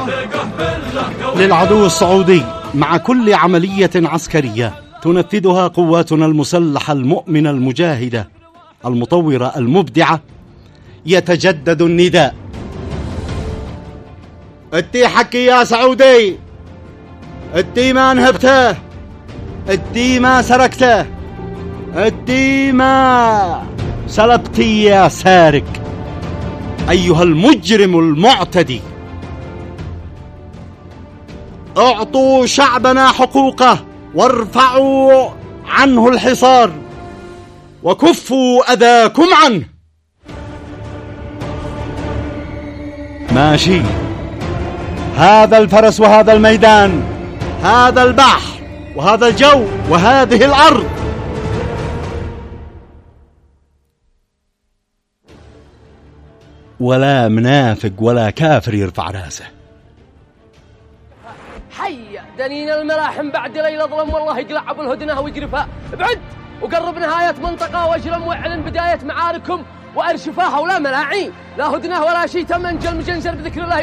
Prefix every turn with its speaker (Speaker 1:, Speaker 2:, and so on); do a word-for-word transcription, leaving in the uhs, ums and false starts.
Speaker 1: للعدو السعودي مع كل عملية عسكرية تنفذها قواتنا المسلحة المؤمنة المجاهدة المطورة المبدعة يتجدد النداء: ادي حقي يا سعودي، ادي ما انهبته، ادي ما سرقته، ادي ما سلبتي يا سارق أيها المجرم المعتدي. اعطوا شعبنا حقوقه وارفعوا عنه الحصار وكفوا أذاكم عنه. ماشي، هذا الفرس وهذا الميدان، هذا البحر وهذا الجو وهذه الأرض. ولا منافق ولا كافر يرفع راسه.
Speaker 2: حي دنين الملاحم بعد ليلة ظلم، والله يقلع ابو الهدنة ويقرفها. ابعد وقرب نهاية منطقة واجرم واعلن بداية معاركم وارشفاها، ولا ملاعين لا هدنة ولا شيء، تمنجل مجنزر بذكر الله.